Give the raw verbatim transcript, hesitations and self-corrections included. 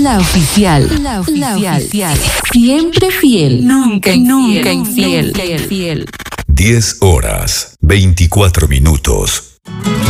La oficial. La oficial. La oficial. Siempre fiel. Nunca infiel. Nunca infiel. Nunca infiel. diez horas, veinticuatro minutos.